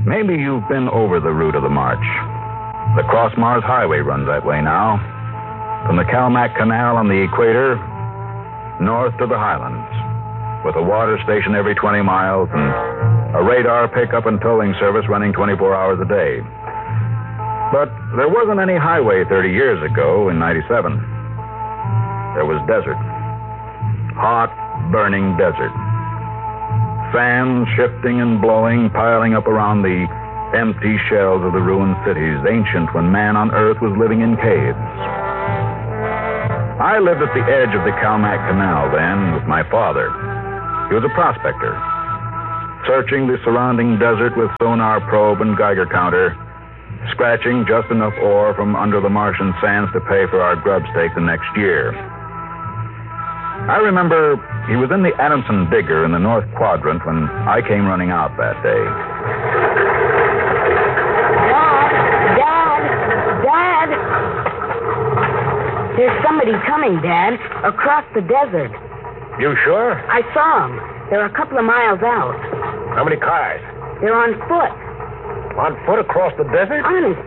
Maybe you've been over the route of the march. The Cross-Mars Highway runs that way now. From the Calmac Canal on the equator, north to the highlands, with a water station every 20 miles and a radar pickup and towing service running 24 hours a day. But there wasn't any highway 30 years ago in 97. There was desert. Hot, burning desert. Fans shifting and blowing, piling up around the empty shells of the ruined cities, ancient when man on Earth was living in caves. I lived at the edge of the Calmac Canal then with my father. He was a prospector, searching the surrounding desert with sonar probe and Geiger counter, scratching just enough ore from under the Martian sands to pay for our grub stake the next year. I remember he was in the Adamson digger in the North Quadrant when I came running out that day. Dad! There's somebody coming, Dad, across the desert. You sure? I saw them. They're a couple of miles out. How many cars? They're on foot. On foot across the desert? Honest.